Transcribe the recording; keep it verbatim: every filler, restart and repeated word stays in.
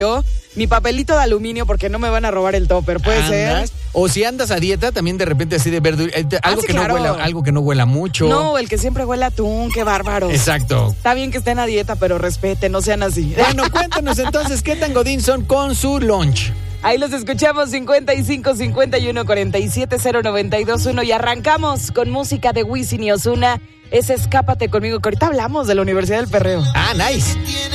mi papelito de aluminio porque no me van a robar el topper, puede ¿Andas? ser. O si andas a dieta, también de repente así de verdura, eh, algo sí, que claro. no huela, algo que no huela mucho. No, el que siempre huele a atún, qué bárbaro. Exacto. Está bien que estén a dieta, pero respeten, no sean así. Bueno, cuéntanos entonces qué tan godín son con su lunch. Ahí los escuchamos, cincuenta y cinco, cincuenta y uno, cuarenta y siete, cero noventa y dos uno, y arrancamos con música de Wisin y Ozuna. Es Escápate conmigo, que ahorita hablamos de la Universidad del Perreo. Ah, nice.